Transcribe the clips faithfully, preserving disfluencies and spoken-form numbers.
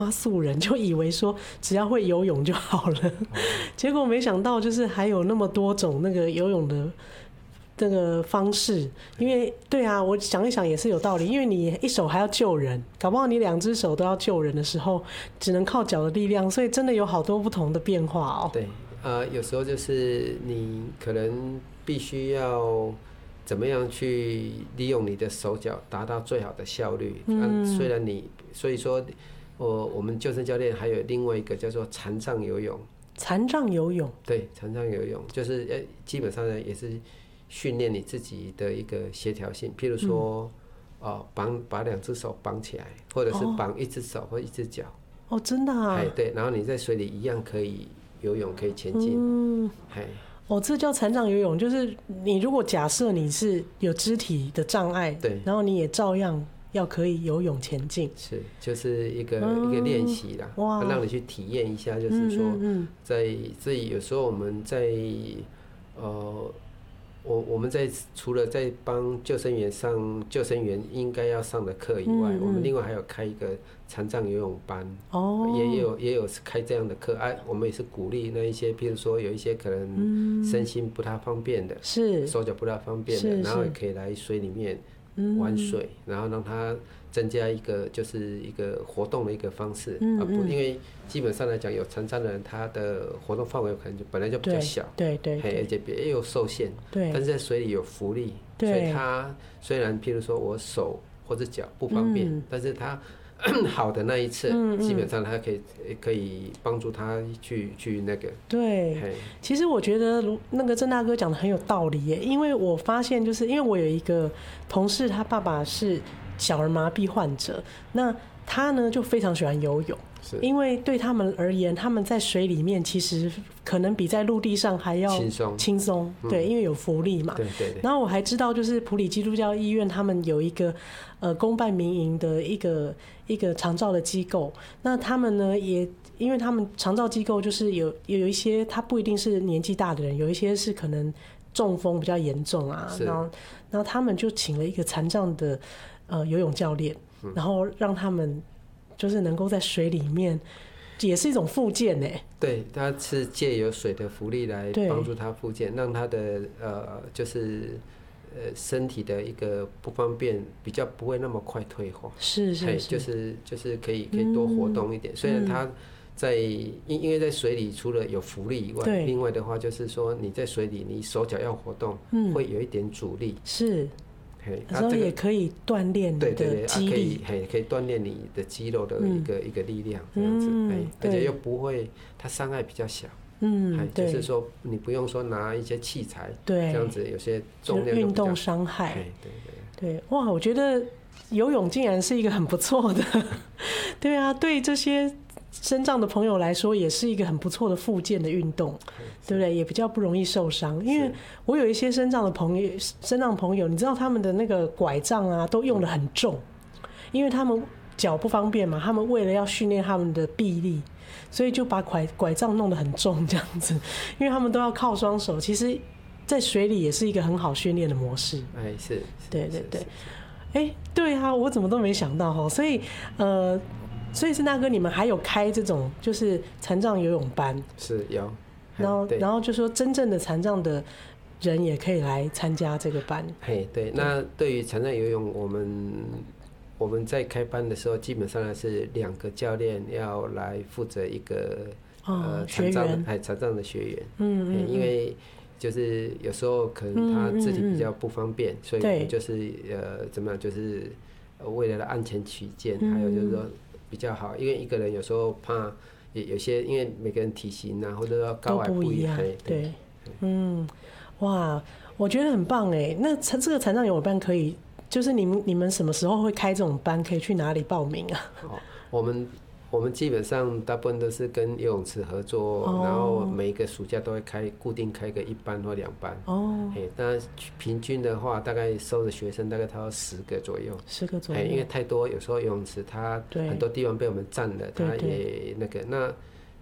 素人就以为说只要会游泳就好了，哦、结果没想到就是还有那么多种那个游泳的这个方式。因为对啊，我想一想也是有道理，因为你一手还要救人，搞不好你两只手都要救人的时候，只能靠脚的力量，所以真的有好多不同的变化哦。 对，呃，有时候就是你可能必须要怎么样去利用你的手脚，达到最好的效率。嗯，虽然你所以说。我我们救生教练还有另外一个叫做残障游泳。 残障游泳， 对，残障游泳就是呃，基本上呢也是训练你自己的一个协调性。譬如说，嗯、哦，绑把两只手绑起来，或者是绑一只手或一只脚。 哦，真的啊？ 哎，对，然后你在水里一样可以游泳，可以前进。嗯， 哎。哦，这叫残障游泳，就是你如果假设你是有肢体的障碍，对，然后你也照样。要可以游泳前进， 是就是一个、嗯、一个练习啦，哇，让你去体验一下，就是说，在这里有时候我们在呃，我我们在除了在帮救生员上救生员应该要上的课以外，嗯嗯我们另外还有开一个残障游泳班，哦，也有也有开这样的课，啊，我们也是鼓励那一些，譬如说有一些可能身心不太方便的，是手脚不太方便的，然后也可以来水里面。玩水，然后让它增加一个就是一个活动的一个方式，嗯嗯啊不，因为基本上来讲，有残障的人，他的活动范围可能就本来就比较小，对对对，而且也有受限，对，但是在水里有浮力，所以他虽然譬如说我手或者脚不方便，嗯、但是他好的那一次，嗯嗯基本上他可以可以帮助他去去那个。 对，其实我觉得那个郑大哥讲的很有道理耶，因为我发现就是因为我有一个同事，他爸爸是小儿麻痹患者，那他呢就非常喜欢游泳。因为对他们而言，他们在水里面其实可能比在陆地上还要轻松，轻松，对，因为有浮力嘛。对对对。然后我还知道，就是埔里基督教医院他们有一个呃公办民营的一个一个长照的机构，那他们呢也因为他们长照机构就是有有一些他不一定是年纪大的人，有一些是可能中风比较严重啊，然后然后他们就请了一个残障的呃游泳教练，然后让他们。就是能够在水里面，也是一种复健呢。 对，它是借由水的浮力来帮助他复健，让他的呃，就是呃身体的一个不方便比较不会那么快退化。是是是，就是就是可以可以多活动一点。嗯、虽然他在因因为在水里除了有浮力以外，另外的话就是说你在水里你手脚要活动，嗯、会有一点阻力。是。 有时候也可以锻炼你的肌力， 可以可以锻炼你的肌肉的一个、嗯、一个力量，这样子，嗯、而且又不会，它伤害比较小。嗯，就是说你不用说拿一些器材，对，这样子有些重量运动伤害。对对对，哇，我觉得游泳竟然是一个很不错的，对啊，对这些身障的朋友来说，也是一个很不错的复健的运动，对不对？也比较不容易受伤。因为我有一些身障的朋友，身障朋友，你知道他们的那个拐杖啊，都用得很重，因为他们脚不方便嘛，他们为了要训练他们的臂力，所以就把拐拐杖弄得很重这样子，因为他们都要靠双手。其实，在水里也是一个很好训练的模式。 哎，是， 对对对，哎，对啊，我怎么都没想到哈，所以呃。所以，郑大哥，你们还有开这种就是残障游泳班？ 是有， 然后，然后就说真正的残障的人也可以来参加这个班。 嘿，对。那对于残障游泳，我们我们在开班的时候，基本上是两个教练要来负责一个、 哦、呃残障哎残障的学员。嗯 嗯, 嗯。因为就是有时候可能他肢体比较不方便，嗯嗯嗯所以我们就是呃怎么样，就是为了安全起见，嗯、还有就是说。比较好，因为一个人有时候怕，有有些因为每个人体型啊，或者说高矮不一样， 对，对嗯，哇，我觉得很棒哎。那这个残障游泳班可以，就是你们你们什么时候会开这种班？可以去哪里报名啊？ 哦，我们我们基本上大部分都是跟游泳池合作，哦、然后每一个暑假都会开固定开个一班或两班。哦，哎，但平均的话，大概收的学生大概超十个左右。 十个左右。 因为太多，有时候游泳池它很多地方被我们占了，它也那个那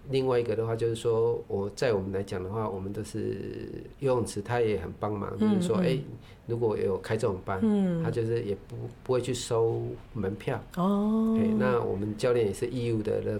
另外一个的话就是说，我在我们来讲的话，我们都是游泳池，他也很帮忙， 嗯就是说，哎、 嗯欸，如果有开这种班， 嗯他就是也不不会去收门票。 哦， 欸那我们教练也是义务的